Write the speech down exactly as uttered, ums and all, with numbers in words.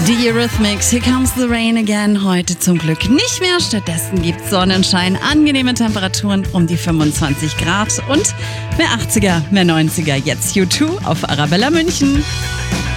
Die Eurythmics, Here Comes the Rain Again. Heute zum Glück nicht mehr. Stattdessen gibt's Sonnenschein, angenehme Temperaturen um die fünfundzwanzig Grad und mehr achtziger, mehr neunziger. Jetzt U zwei auf Arabella München.